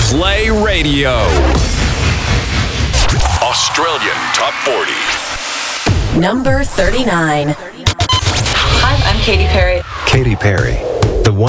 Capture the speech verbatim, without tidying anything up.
Play Radio. Australian Top forty. Number thirty-nine. Hi, I'm Katy Perry. Katy Perry.